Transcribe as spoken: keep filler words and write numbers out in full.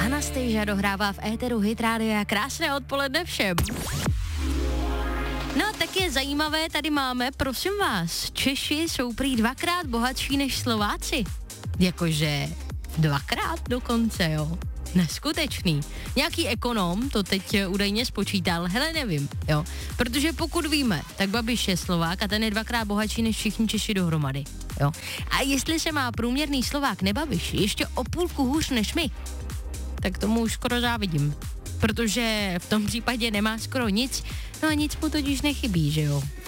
Anastasia dohrává v éteru Hit Rádia. Krásné odpoledne všem. No, tak je zajímavé, tady máme, prosím vás, Češi jsou prý dvakrát bohatší než Slováci. Jakože dvakrát dokonce, jo. Neskutečný. Nějaký ekonom to teď údajně spočítal, hele, nevím, jo. Protože pokud víme, tak Babiš je Slovák a ten je dvakrát bohatší než všichni Češi dohromady, jo. A jestli se má průměrný Slovák nebabiš ještě o půlku hůř než my, tak tomu už skoro závidím. Protože v tom případě nemá skoro nic, no a nic mu totiž nechybí, že jo.